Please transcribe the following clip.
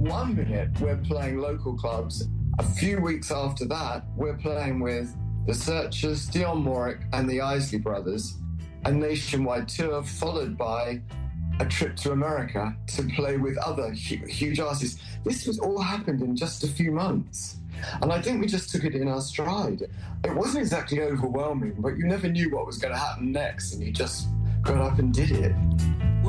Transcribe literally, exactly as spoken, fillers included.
one minute, we're playing local clubs. A few weeks after that, we're playing with the Searchers, Dionne Warwick, and the Isley Brothers, a nationwide tour followed by a trip to America to play with other hu- huge artists. This was all happened in just a few months. And I think we just took it in our stride. It wasn't exactly overwhelming, but you never knew what was going to happen next, and you just got up and did it.